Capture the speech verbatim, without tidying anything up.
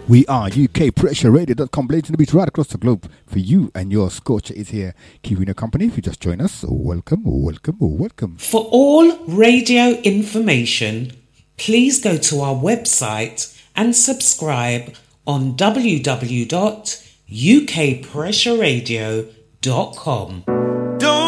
We are U K Pressure Radio dot com, blazing the beats right across the globe for you, and your Scorcher is here, keeping you company. If you just join us, welcome, welcome, welcome. For all radio information, please go to our website and subscribe on w w w dot u k pressure radio dot com.